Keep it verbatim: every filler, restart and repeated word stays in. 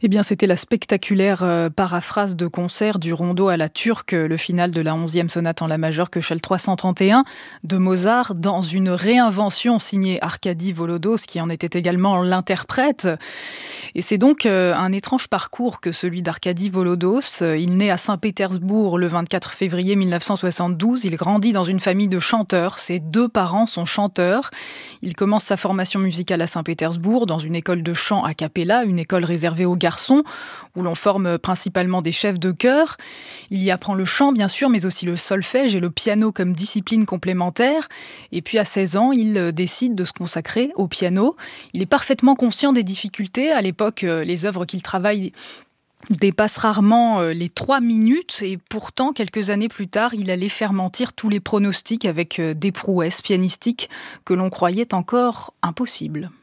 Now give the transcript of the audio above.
Eh bien, c'était la spectaculaire euh, paraphrase de concert du rondo à la turque, le final de la onzième sonate en la majeure Köchel trois cent trente et un de Mozart, dans une réinvention signée Arkady Volodos, qui en était également l'interprète. Et c'est donc euh, un étrange parcours que celui d'Arkady Volodos. Il naît à Saint-Pétersbourg le vingt-quatre février mille neuf cent soixante-douze. Il grandit dans une famille de chanteurs. Ses deux parents sont chanteurs. Il commence sa formation musicale à Saint-Pétersbourg, dans une école de chant a cappella, une école réservée aux garçons, où l'on forme principalement des chefs de chœur. Il y apprend le chant, bien sûr, mais aussi le solfège et le piano comme discipline complémentaire. Et puis à seize ans, il décide de se consacrer au piano. Il est parfaitement conscient des difficultés. À l'époque, les œuvres qu'il travaille dépassent rarement les trois minutes, et pourtant, quelques années plus tard, il allait faire mentir tous les pronostics avec des prouesses pianistiques que l'on croyait encore impossibles.